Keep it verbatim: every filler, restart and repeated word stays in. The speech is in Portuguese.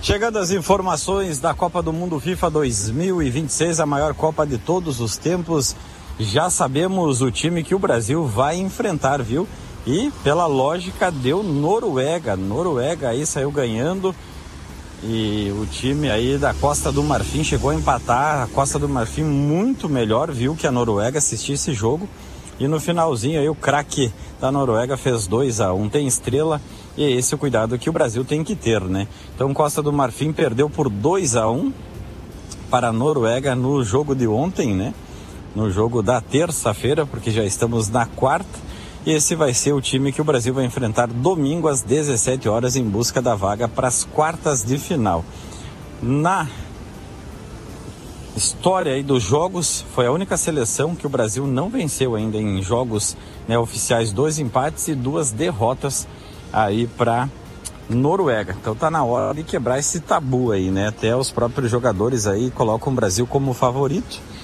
Chegando as informações da Copa do Mundo FIFA dois mil e vinte e seis, a maior Copa de todos os tempos. Já sabemos o time que o Brasil vai enfrentar, viu? E, pela lógica, deu Noruega. Noruega aí saiu ganhando. E o time aí da Costa do Marfim chegou a empatar. A Costa do Marfim muito melhor, viu, que a Noruega. Assistir esse jogo. E no finalzinho aí o craque da Noruega fez dois a um. Tem estrela. E esse é o cuidado que o Brasil tem que ter, né? Então Costa do Marfim perdeu por dois a um para a Noruega no jogo de ontem, né? No jogo da terça-feira, porque já estamos na quarta. E esse vai ser o time que o Brasil vai enfrentar domingo às dezessete horas em busca da vaga para as quartas de final. Na história aí dos jogos, foi a única seleção que o Brasil não venceu ainda em jogos, né, oficiais, dois empates e duas derrotas aí para Noruega. Então tá na hora de quebrar esse tabu aí, né? Até os próprios jogadores aí colocam o Brasil como favorito.